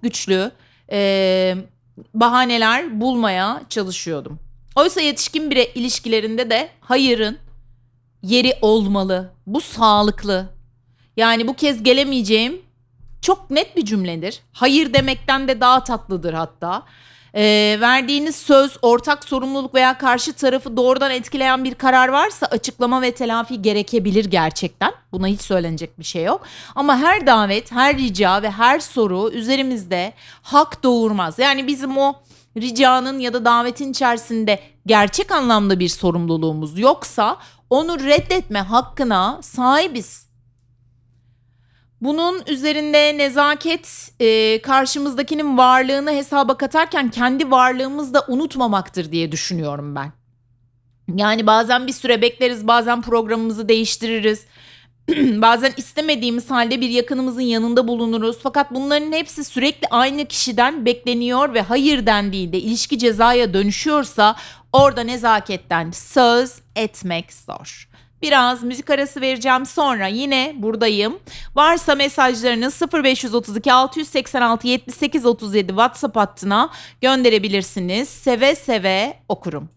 güçlü bahaneler bulmaya çalışıyordum. Oysa yetişkin birey ilişkilerinde de hayırın yeri olmalı. Bu sağlıklı. Yani bu kez gelemeyeceğim çok net bir cümledir. Hayır demekten de daha tatlıdır hatta. Verdiğiniz söz, ortak sorumluluk veya karşı tarafı doğrudan etkileyen bir karar varsa açıklama ve telafi gerekebilir gerçekten. Buna hiç söylenecek bir şey yok. Ama her davet, her rica ve her soru üzerimizde hak doğurmaz. Yani bizim o ricanın ya da davetin içerisinde gerçek anlamda bir sorumluluğumuz yoksa onu reddetme hakkına sahibiz. Bunun üzerinde nezaket karşımızdakinin varlığını hesaba katarken kendi varlığımızı da unutmamaktır diye düşünüyorum ben. Yani bazen bir süre bekleriz, bazen programımızı değiştiririz. Bazen istemediğimiz halde bir yakınımızın yanında bulunuruz. Fakat bunların hepsi sürekli aynı kişiden bekleniyor ve hayır dendiğinde ilişki cezaya dönüşüyorsa orada nezaketten söz etmek zor. Biraz müzik arası vereceğim, sonra yine buradayım. Varsa mesajlarınız 0532 686 78 37 WhatsApp hattına gönderebilirsiniz. Seve seve okurum.